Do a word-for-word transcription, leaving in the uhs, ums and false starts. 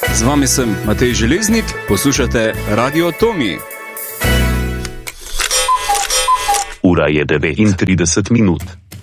Z vami sem Matej Železnik, poslušate Radio Tomi. Ura je devetintrideset minut.